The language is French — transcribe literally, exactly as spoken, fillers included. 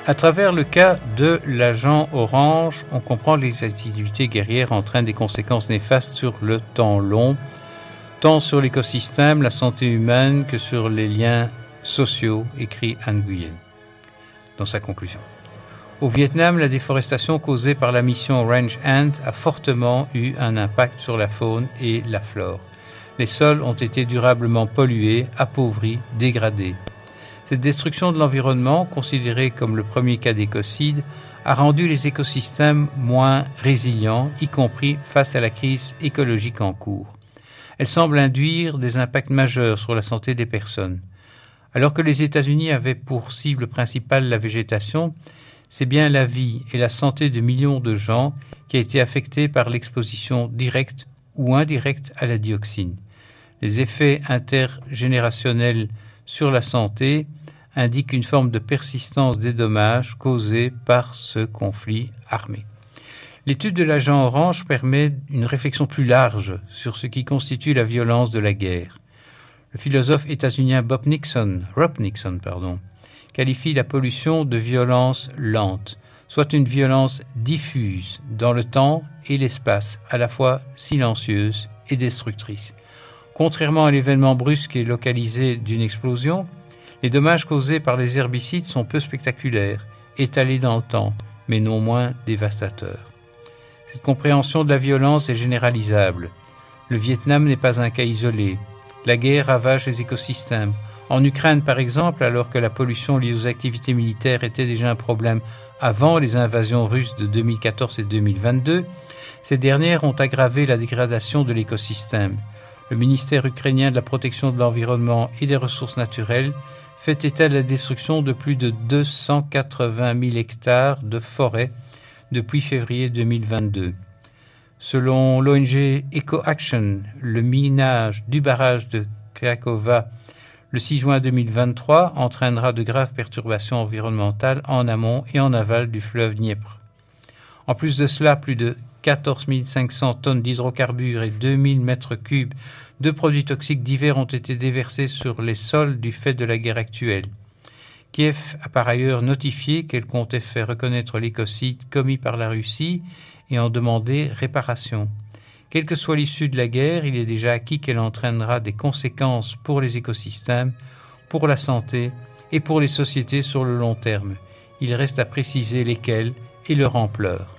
À travers le cas de l'agent orange, on comprend que les activités guerrières entraînent des conséquences néfastes sur le temps long, tant sur l'écosystème, la santé humaine que sur les liens sociaux, écrit Anh Nguyen dans sa conclusion. Au Vietnam, la déforestation causée par la mission Range Ant a fortement eu un impact sur la faune et la flore. Les sols ont été durablement pollués, appauvris, dégradés. Cette destruction de l'environnement, considérée comme le premier cas d'écocide, a rendu les écosystèmes moins résilients, y compris face à la crise écologique en cours. Elle semble induire des impacts majeurs sur la santé des personnes. Alors que les États-Unis avaient pour cible principale la végétation, c'est bien la vie et la santé de millions de gens qui a été affectée par l'exposition directe ou indirecte à la dioxine. Les effets intergénérationnels sur la santé indiquent une forme de persistance des dommages causés par ce conflit armé. L'étude de l'agent orange permet une réflexion plus large sur ce qui constitue la violence de la guerre. Le philosophe états-unien Bob Nixon, Rob Nixon, pardon, qualifie la pollution de violence lente, soit une violence diffuse dans le temps et l'espace, à la fois silencieuse et destructrice. Contrairement à l'événement brusque et localisé d'une explosion, les dommages causés par les herbicides sont peu spectaculaires, étalés dans le temps, mais non moins dévastateurs. Cette compréhension de la violence est généralisable. Le Vietnam n'est pas un cas isolé. La guerre ravage les écosystèmes. En Ukraine, par exemple, alors que la pollution liée aux activités militaires était déjà un problème avant les invasions russes de deux mille quatorze et deux mille vingt-deux, ces dernières ont aggravé la dégradation de l'écosystème. Le ministère ukrainien de la protection de l'environnement et des ressources naturelles fait état de la destruction de plus de deux cent quatre-vingt mille hectares de forêts depuis février deux mille vingt-deux. Selon l'O N G EcoAction, le minage du barrage de Kakhovka le six juin deux mille vingt-trois entraînera de graves perturbations environnementales en amont et en aval du fleuve Dniepr. En plus de cela, plus de quatorze mille cinq cents tonnes d'hydrocarbures et deux mille mètres cubes de produits toxiques divers ont été déversés sur les sols du fait de la guerre actuelle. Kiev a par ailleurs notifié qu'elle comptait faire reconnaître l'écocide commis par la Russie et en demander réparation. Quelle que soit l'issue de la guerre, il est déjà acquis qu'elle entraînera des conséquences pour les écosystèmes, pour la santé et pour les sociétés sur le long terme. Il reste à préciser lesquelles et leur ampleur.